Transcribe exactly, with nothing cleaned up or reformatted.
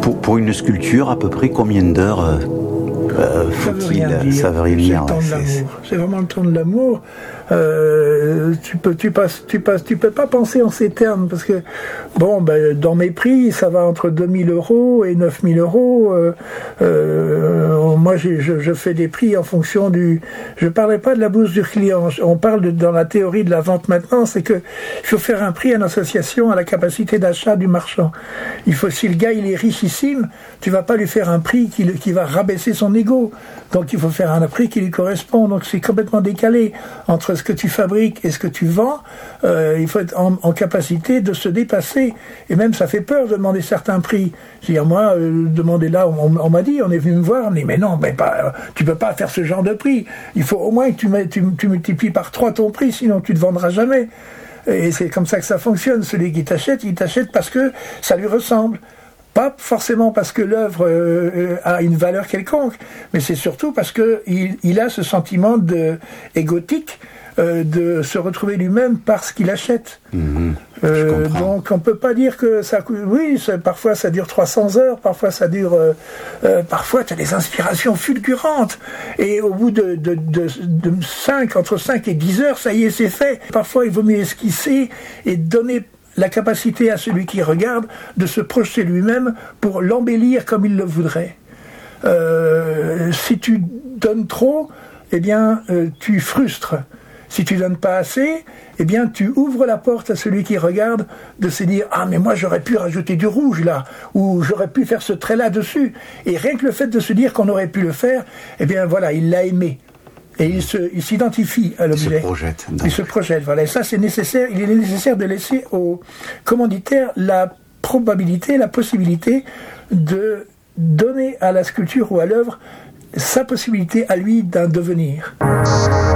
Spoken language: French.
Pour, pour une sculpture, à peu près combien d'heures euh, euh, faut-il? Ça veut rien dire. C'est le temps de l'amour. C'est vraiment le temps de l'amour. Euh, tu peux, tu passes, tu passes, tu peux pas penser en ces termes parce que bon, ben, dans mes prix, ça va entre deux mille euros et neuf mille euros. Euh, euh, moi, je, je fais des prix en fonction du. Je parlerai pas de la bourse du client. On parle de, dans la théorie de la vente maintenant, c'est que il faut faire un prix en association à la capacité d'achat du marchand. Il faut, si le gars il est richissime, tu vas pas lui faire un prix qui, qui va rabaisser son ego. Donc il faut faire un prix qui lui correspond. Donc c'est complètement décalé entre ce que tu fabriques et ce que tu vends. Euh, il faut être en, en capacité de se dépasser. Et même ça fait peur de demander certains prix. C'est-à-dire moi, euh, demander là, on, on m'a dit, on est venu me voir, on dit mais non, mais pas, tu peux pas faire ce genre de prix. Il faut au moins que tu, tu, tu multiplies par trois ton prix, sinon tu ne te vendras jamais. Et c'est comme ça que ça fonctionne. Celui qui t'achète, il t'achète parce que ça lui ressemble. Pas forcément parce que l'œuvre euh, a une valeur quelconque, mais c'est surtout parce qu'il il a ce sentiment de, égotique euh, de se retrouver lui-même par ce qu'il achète. Mmh, euh, donc on ne peut pas dire que ça... Oui, ça, parfois ça dure trois cents heures, parfois ça dure... Euh, euh, parfois tu as des inspirations fulgurantes, et au bout de, de, de, de cinq, entre cinq et dix heures, ça y est, c'est fait. Parfois il vaut mieux esquisser et donner la capacité à celui qui regarde de se projeter lui-même pour l'embellir comme il le voudrait. Euh, si tu donnes trop, eh bien, euh, tu frustres. Si tu donnes pas assez, eh bien, tu ouvres la porte à celui qui regarde de se dire « Ah, mais moi, j'aurais pu rajouter du rouge, là, ou j'aurais pu faire ce trait-là dessus. » Et rien que le fait de se dire qu'on aurait pu le faire, eh bien, voilà, il l'a aimé. Et il, se, il s'identifie à l'objet. Il se projette. Donc. Il se projette, voilà. Et ça, c'est nécessaire. Il est nécessaire de laisser au commanditaire la probabilité, la possibilité de donner à la sculpture ou à l'œuvre sa possibilité à lui d'un devenir.